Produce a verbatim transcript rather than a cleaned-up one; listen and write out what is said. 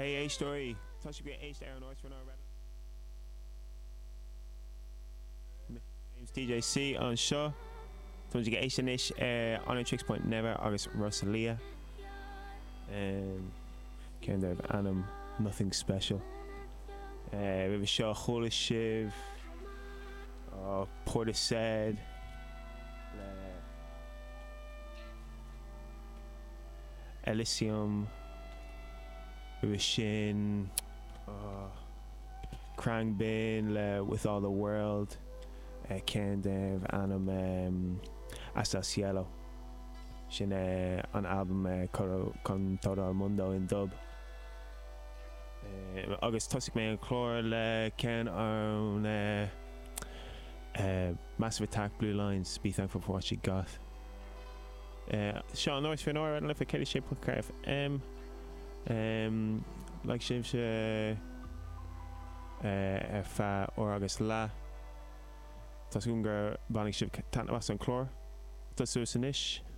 Hey, A story. Tá sé be éist ar an áit fan á James D J C an seo. Tá sé éist inis ar Onitrix Point Never agus Rosalia. Um, Céan there Anam, nothing special. Uh, we have a seo Chola Shiv, uh, Portishead, Elysium, we have a Shin, uh, Crangbin, le, With All the World, uh, Céan there Anam, um, Hasta el Cielo. Sin uh, an album uh, con Todo el Mundo in dub. Uh, agus tosig me an chlór le Ken on uh, uh, Massive Attack Blue Lines. Be thankful for what you got. Uh, Sean Norris for Nora and live for Kelly Shape F M. Um, like Shiv uh, uh, fa or agus la. Tas gungar banig Shiv tan was an chlór. Tas us an ish.